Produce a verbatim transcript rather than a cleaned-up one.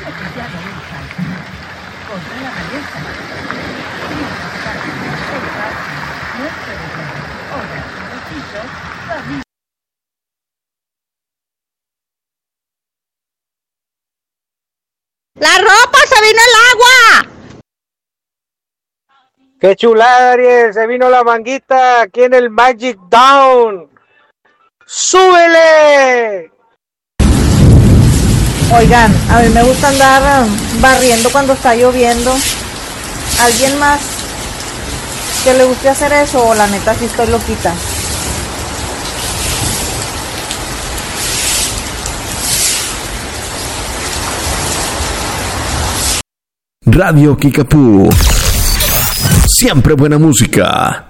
sellado un salto contra la belleza. Mientras tanto, el parque, nuestro deseo, horas y hechizos, familia. ¡La ropa! ¡Se vino el agua! ¡Qué chulada, Ariel! Se vino la manguita aquí en el Magic Down. ¡Súbele! Oigan, a mí me gusta andar um, barriendo cuando está lloviendo. ¿Alguien más que le guste hacer eso o la neta sí estoy loquita? Radio Kickapoo. Siempre buena música.